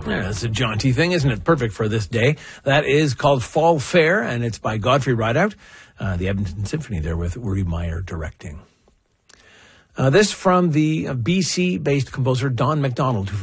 Yeah, that's a jaunty thing, isn't it? Perfect for this day. That is called Fall Fair, and it's by Godfrey Rideout, the Edmonton Symphony there with Uri Meyer directing. This from the BC-based composer Don MacDonald, who